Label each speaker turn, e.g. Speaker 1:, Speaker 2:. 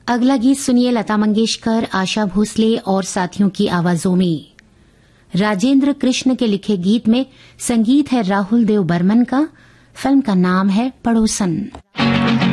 Speaker 1: अगला गीत सुनिए लता मंगेशकर, आशा भोसले और साथियों की आवाजों में। राजेंद्र कृष्ण के लिखे गीत में संगीत है राहुल देव बर्मन का। फिल्म का नाम है पड़ोसन।